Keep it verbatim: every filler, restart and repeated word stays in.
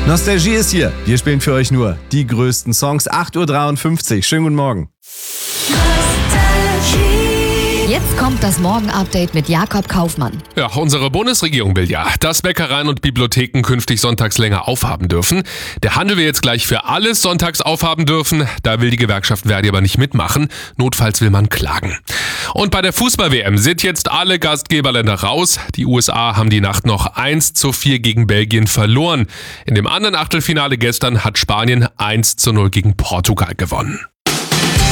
Nostalgie ist hier. Wir spielen für euch nur die größten Songs. acht Uhr dreiundfünfzig. Schönen guten Morgen. Jetzt kommt das Morgen-Update mit Jakob Kaufmann. Ja, unsere Bundesregierung will ja, dass Bäckereien und Bibliotheken künftig sonntags länger aufhaben dürfen. Der Handel will jetzt gleich für alles sonntags aufhaben dürfen. Da will die Gewerkschaft Verdi aber nicht mitmachen. Notfalls will man klagen. Und bei der Fußball-W M sind jetzt alle Gastgeberländer raus. Die U S A haben die Nacht noch eins zu vier gegen Belgien verloren. In dem anderen Achtelfinale gestern hat Spanien eins zu null gegen Portugal gewonnen.